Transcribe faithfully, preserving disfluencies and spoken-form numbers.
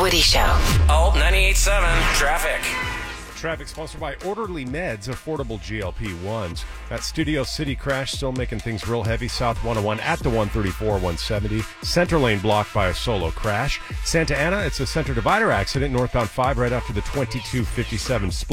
Woody Show. Oh, ninety-eight point seven traffic. Traffic sponsored by Orderly Meds, affordable G L P ones. That Studio City crash still making things real heavy. South one oh one at the one thirty-four, one seventy. Center lane blocked by a solo crash. Santa Ana, it's a center divider accident. Northbound five right after the twenty-two fifty-seven split.